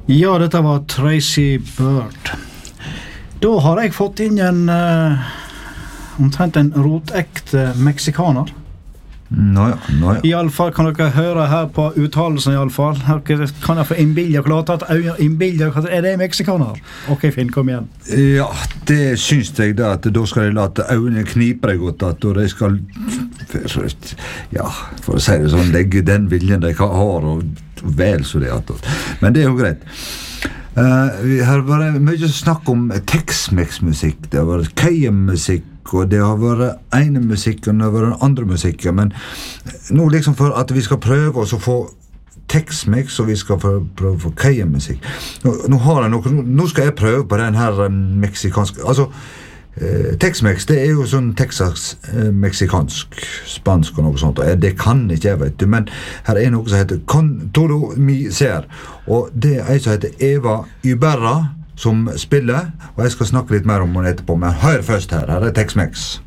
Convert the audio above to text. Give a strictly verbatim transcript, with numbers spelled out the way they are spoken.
Ja, dette var Tracy Bird. Da har jeg fått inn en uh, omtrent en rotekte meksikaner. Nå ja, nå ja. I alle fall kan dere høre her på uttalelsen i alle fall. Her kan jeg få innbilde og klart at innbilde, er det meksikaner? Ok, Finn, kom igjen. Ja, det syns jeg da, at da skal jeg late øynene knipe deg godt, at de skal, ja, for å si det sånn, legge den viljen de har, og vel så det at. Men det er jo greit. Uh, vi har vært mye snakk om Tex-Mex-musikk, det har vært Cajun-musikk, og det har vært ene musikken, og det har vært andre musikken, men nå liksom for at vi skal prøve oss å få Tex-Mex, og vi skal prøve å få Cajun-musikk. Nå, nå, har jeg noe, nå skal jeg prøve på den her meksikanske, altså eh, Tex-Mex, det er jo sånn Texas eh, meksikansk, spansk og noe sånt, og det kan ikke jeg, vet du, men her er noe som heter Con Todo Mi Ser, og det er en som heter Eva Ibarra, som spiller, og jeg skal snakke litt mer om henne etterpå, men hør først her, her er Tex-Mex.